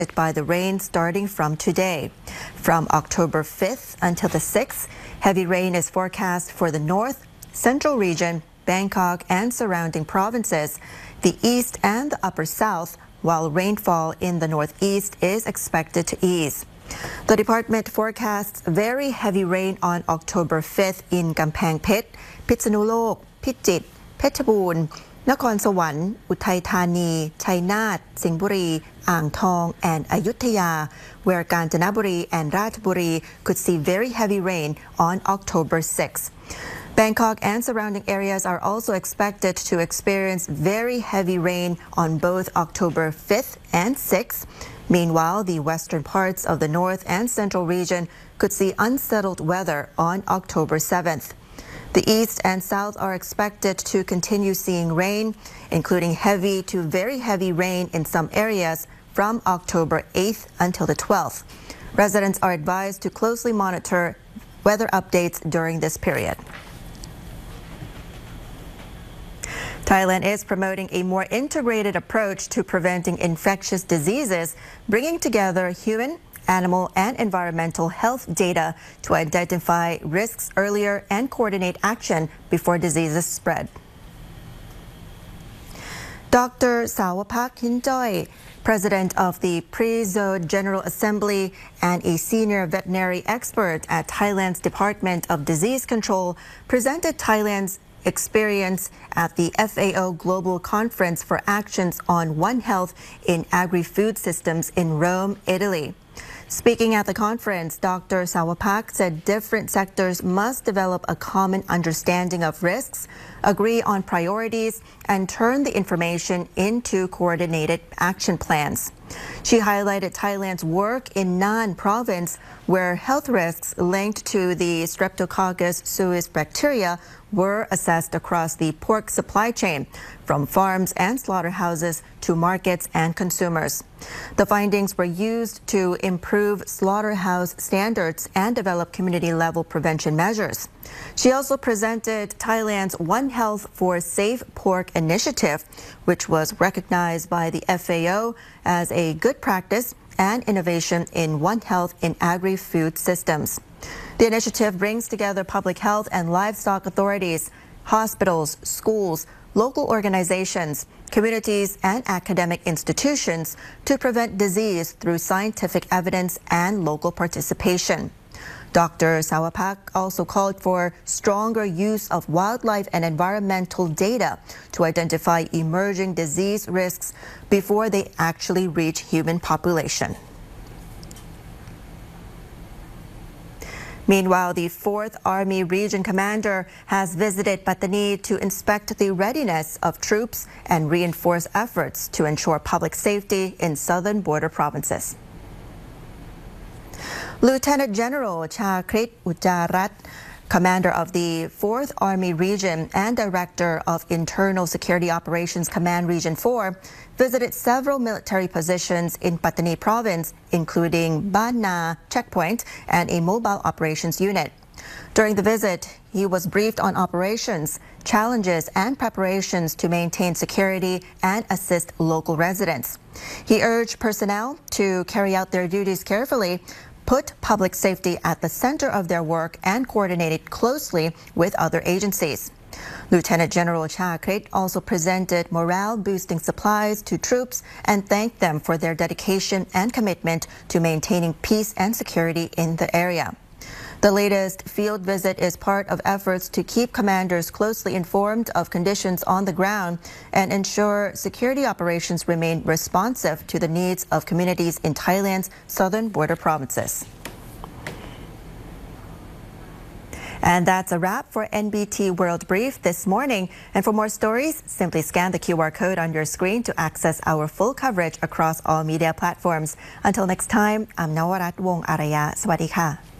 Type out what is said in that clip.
by the rain starting from today. From October 5th until the 6th, heavy rain is forecast for the north, central region, Bangkok and surrounding provinces, the east and the upper south, while rainfall in the northeast is expected to ease. The department forecasts very heavy rain on October 5th in Kamphaeng Phet, Phitsanulok, Phichit, Phetchabun, Nakhon Sawan, Uthai Thani, Chainat, Singhburi, Ang Thong, and Ayutthaya, where Kanchanaburi and Ratchaburi could see very heavy rain on October 6. Bangkok and surrounding areas are also expected to experience very heavy rain on both October 5th and 6th. Meanwhile, the western parts of the north and central region could see unsettled weather on October 7th. The east and south are expected to continue seeing rain, including heavy to very heavy rain in some areas from October 8th until the 12th. Residents are advised to closely monitor weather updates during this period. Thailand is promoting a more integrated approach to preventing infectious diseases, bringing together human, animal, and environmental health data to identify risks earlier and coordinate action before diseases spread. Dr. Sawapak Hinjoy, president of the Pre-Zone General Assembly and a senior veterinary expert at Thailand's Department of Disease Control, presented Thailand's experience at the FAO Global Conference for Actions on One Health in Agri-Food Systems in Rome, Italy. Speaking at the conference, Dr. Sawapak said different sectors must develop a common understanding of risks, agree on priorities, and turn the information into coordinated action plans. She highlighted Thailand's work in Nan province, where health risks linked to the Streptococcus suis bacteria were assessed across the pork supply chain, from farms and slaughterhouses to markets and consumers. The findings were used to improve slaughterhouse standards and develop community-level prevention measures. She also presented Thailand's One Health for Safe Pork initiative, which was recognized by the FAO as a good practice and innovation in One Health in agri-food systems. The initiative brings together public health and livestock authorities, hospitals, schools, local organizations, communities, and academic institutions to prevent disease through scientific evidence and local participation. Dr. Sawapak also called for stronger use of wildlife and environmental data to identify emerging disease risks before they actually reach human population. Meanwhile, the 4th Army Region Commander has visited Pattani to inspect the readiness of troops and reinforce efforts to ensure public safety in southern border provinces. Lieutenant General Chakrit Ujarat, commander of the 4th Army Region and director of Internal Security Operations Command Region 4, visited several military positions in Pattani province, including Ban Na checkpoint and a mobile operations unit. During the visit, he was briefed on operations, challenges, and preparations to maintain security and assist local residents. He urged personnel to carry out their duties carefully, put public safety at the center of their work, and coordinate it closely with other agencies. Lieutenant General Chakrit also presented morale-boosting supplies to troops and thanked them for their dedication and commitment to maintaining peace and security in the area. The latest field visit is part of efforts to keep commanders closely informed of conditions on the ground and ensure security operations remain responsive to the needs of communities in Thailand's southern border provinces. And that's a wrap for NBT World Brief this morning. And for more stories, simply scan the QR code on your screen to access our full coverage across all media platforms. Until next time, I'm Nawarat Wong Araya. Sawasdee ka.